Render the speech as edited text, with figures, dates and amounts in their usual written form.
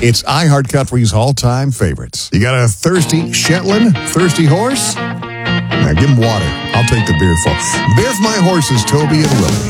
It's iHeartCountry's all-time favorites. You got a thirsty Shetland, thirsty horse? Now give him water. I'll take the beer for. Biff My Horses, Toby and Willie.